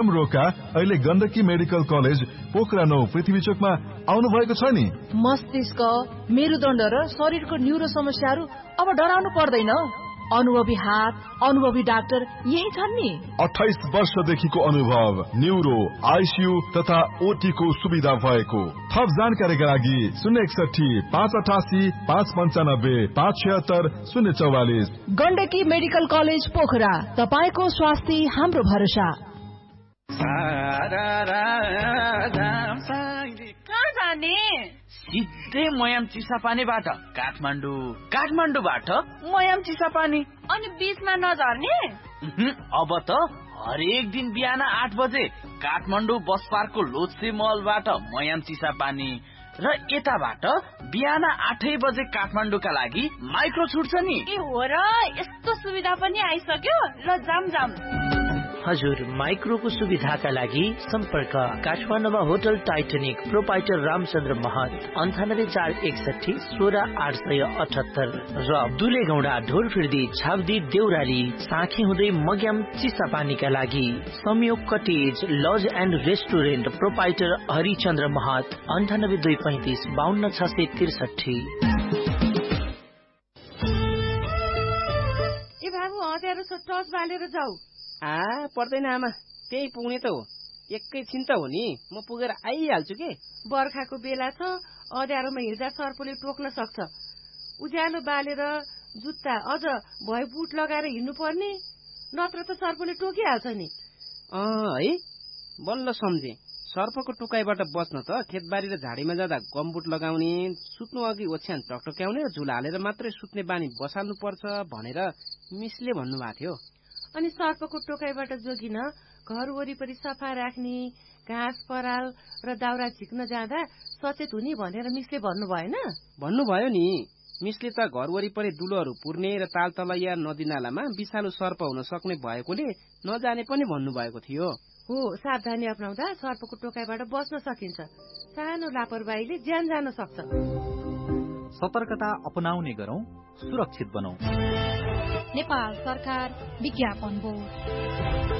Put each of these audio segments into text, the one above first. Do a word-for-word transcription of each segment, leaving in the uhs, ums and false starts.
रोका अहिले Gandaki medical college Pokhara नौ पृथ्वी चोकमा आउनु भएको छ नि। मस्तिष्क, मेरुदण्ड र शरीरको न्यूरो समस्याहरू अब डराउनु पर्दैन। अनुभवी हात, अनुभवी डाक्टर यही छन् नि। अठाइस वर्षदेखिको अनुभव, न्यूरो, आइसियू तथा ओटी को सुविधा भएको। थप जानकारीका लागि शून्य एकसठी पाँच अठासी पाँच पन्चानब्बे पाँच छिहत्तर शून्य चौवालिस। गण्डकी मेडिकल कलेज पोखरा, तपाईँको स्वास्थ्य हाम्रो भरोसा। कहाँ जाने? सिधै मयाम चिसापानीबाट काठमाडौँ, काठमाडौँबाट मयाम चिसापानी। अनि बीचमा नझर्ने? अब त हरेक दिन बिहान आठ बजे काठमाडौँ बस पार्कको लोत्से महलबाट मयाम चिसापानी र यताबाट बिहान आठै बजे काठमाडौँका लागि माइक्रो छुट्छ नि। ए हो र, यस्तो सुविधा पनि आइसक्यो। ल जाम जाम। हजुर, माइक्रोको सुविधाका लागि सम्पर्क काठमाडौँमा होटल टाइटनिक, प्रोपाइटर रामचन्द्र महत, अन्ठानब्बे चार एकसठी सोह्र आठ सय अठहत्तर र दुलेगौडा ढोरफिर्दी छाब्दी देउराली साँखी हुँदै मग्याम चिसापानीका लागि संयोग cottage laws and restaurant, proprietor Harichandra महत, अन्ठानब्बे दुई पैंतिस बाहन्न छ सय त्रिसठी। ए बाबु, अँध्यारो छ, टर्च बालेर जाऊ। आ पर्दैन आमा, त्यही पुग्ने त हो। एकैछिन त हो नि, म पुगेर आइहाल्छु के। बर्खाको बेला छ, अँध्यारोमा हिँड्दा सर्पले टोक्न सक्छ। उज्यालो बालेर जुत्ता अझ भए बुट लगाएर हिँड्नु पर्ने, नत्र त सर्पले टोकिहाल्छ नि। अँ है, बल्ल सम्झे। सर्पको टोकाइबाट बच्न त खेतबारी र झाडीमा जाँदा गमबुट लगाउने, सुत्नु अघि ओछ्यान टकटक्याउने र झुला हालेर मात्रै सुत्ने बानी बसाल्नु पर्छ भनेर मिसले भन्नुभएको थियो। अनि सर्पको टोकाइबाट जोगिन घर वरिपरि सफा राख्ने, घाँस पराल र दाउरा झिक्न जाँदा सचेत हुने भनेर मिसले भन्नु भएन? भन्नुभयो नि। मिसले त घर वरिपरि दुलोहरू पुर्ने र तालतलैया नदी नालामा विषालु सर्प हुन सक्ने भएकोले नजाने पनि भन्नुभएको थियो। हो, सावधानी अपनाउँदा सर्पको टोकाइबाट बच्न सकिन्छ। सानो लापरवाहीले ज्यान जान सक्छ। सतर्कता अपनाउने गरौं, सुरक्षित बनौं। नेपाल सरकार विज्ञापन बोर्ड।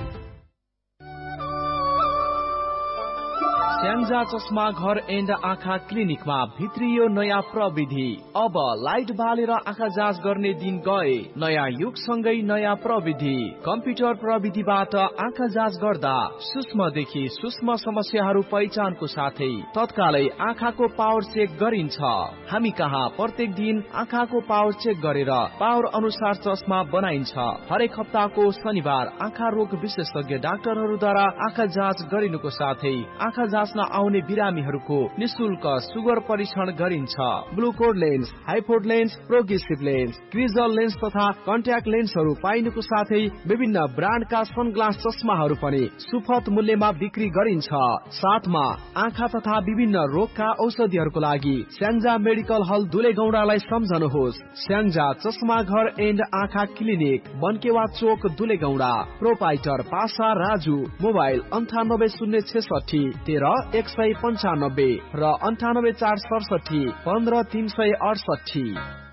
स्याङ्जा चस्मा घर एन्ड आँखा क्लिनिकमा भित्रियो नयाँ प्रविधि। अब लाइट बालेर आँखा जाँच गर्ने दिन गए। नयाँ युगसँगै नयाँ प्रविधि। कम्प्युटर प्रविधिबाट आँखा जाँच गर्दा सूक्ष्मदेखि सूक्ष्म समस्याहरू पहिचानको साथै तत्कालै आँखाको पावर चेक गरिन्छ। हामी कहाँ प्रत्येक दिन आँखाको पावर चेक गरेर पावर अनुसार चस्मा बनाइन्छ। हरेक हप्ताको शनिबार आँखा रोग विशेषज्ञ डाक्टरहरूद्वारा आँखा जाँच गरिनुको साथै आँखा जाँच आउने बिरामीहरूको निशुल्क सुगर परीक्षण गरिन्छ। ग्लुकोड lens, हाइपोड lens, progressive lens, क्रिजल lens तथा कन्ट्याक्ट लेन्सहरू पाइनुको साथै विभिन्न ब्रान्डका सनग्लास चस्माहरू पनि सुपथ मूल्यमा बिक्री गरिन्छ। साथमा आँखा तथा विभिन्न रोगका औषधिहरूको लागि स्याङ्जा मेडिकल हल दुलेगौडालाई सम्झनुहोस्। स्याङ्जा चस्मा घर एन्ड आँखा क्लिनिक, बनकेवा चोक, दुलेगौडा। प्रोपाइटर पासा राजु। मोबाइल अन्ठानब्बे शून्य छेसठी तेह्र एक सय पन्चानब्बे र अन्ठानब्बे चार सडसठी पन्ध्र तीन सय अडसठी।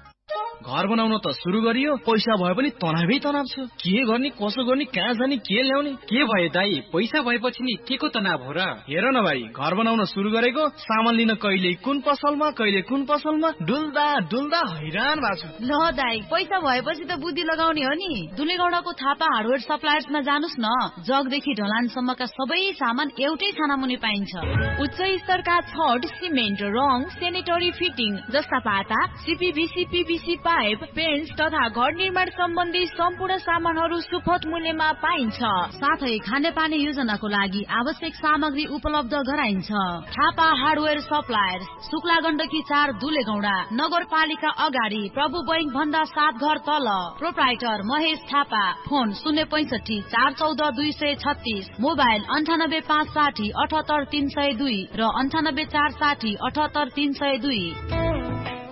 घर बनाउन त सुरु गरियो, पैसा भए पनि तनावै तनाव छ। के गर्ने, कसो गर्ने, कहाँ जाने, के ल्याउने? के भयो दाई, पैसा भएपछि नि के को तनाव हो र? हेर न भाइ, घर बनाउन सुरु गरेको, सामान लिन कहिले कुन पसलमा कहिले कुन पसलमा डुल्दा डुल्दा हैरान भएको छु। ल दाई, पैसा भएपछि त बुद्धि लगाउने हो नि। दुलेगौडाको थापा हार्डवेयर सप्लायर्समा जानुस् न। जगदेखि ढलानसम्मका सबै सामान एउटै छानामुनि पाइन्छ। उच्च स्तरका छड, सिमेन्ट, रङ, सेनेटरी फिटिङ जस्ता पाता, सिपिभिसी, पिभिसी पाइप, पेन्ट्स तथा घर निर्माण सम्बन्धी सम्पूर्ण सामानहरू सुपथ मूल्यमा पाइन्छ। साथै खानेपानी योजनाको लागि आवश्यक सामग्री उपलब्ध गराइन्छ। थापा हार्डवेयर सप्लायर्स, शुक्ला गण्डकी चार, दुलेगौडा। नगरपालिका अगाडि, प्रभु बैंक भन्दा सात घर तल। प्रोप्राइटर महेश थापा। फोन शून्य पैंसठी चार चौध दुई सय छत्तीस। मोबाइल अन्ठानब्बे पाँच साठी अठहत्तर तीन सय दुई र अन्ठानब्बे चार साठी अठहत्तर तीन सय दुई।